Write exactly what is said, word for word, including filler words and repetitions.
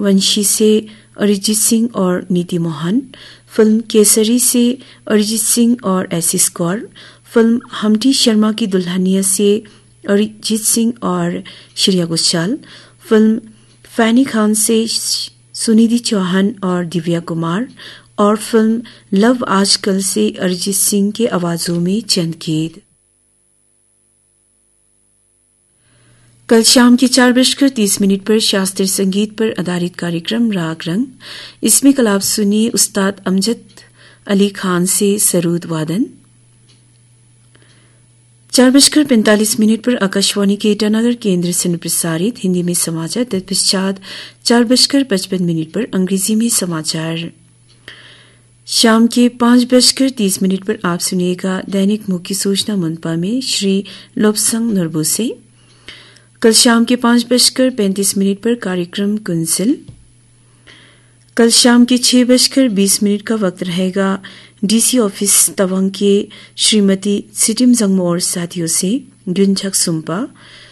वंशी से अरिजीत सिंह और नीति मोहन, फिल्म केसरी से अरिजीत सिंह और एसिस कौर, फिल्म हमटी शर्मा की दुल्हनिया से अरिजीत सिंह और श्रेया घोषाल, फिल्म फैनी खान से सुनिधि चौहान और दिव्या कुमार और फिल्म लव आजकल से अरिजीत सिंह के आवाजों में चंद गीत। कल शाम के चार बजकर तीस मिनट पर शास्त्रीय संगीत पर आधारित कार्यक्रम राग रंग, इसमें कल आप सुनिए उस्ताद अमजद अली खान से सरूद वादन। चार बजकर पैंतालीस मिनट पर आकाशवाणी के ईटानगर केंद्र से प्रसारित हिंदी में समाचार, तत्पश्चात चार बजकर पचपन मिनट पर अंग्रेजी में समाचार। शाम के पांच बजकर तीस मिनट पर आप सुनिएगा दैनिक मुख्य सूचना मुनपा में श्री लोबसंग नरबो से। कल शाम के पांच बजकर पैंतीस मिनट पर कार्यक्रम कुंसिल। कल शाम के छह बजकर बीस मिनट का वक्त रहेगा डीसी ऑफिस तवांग के श्रीमती सिटिम जंगमो और साथियों से गुंजक सुम्पा।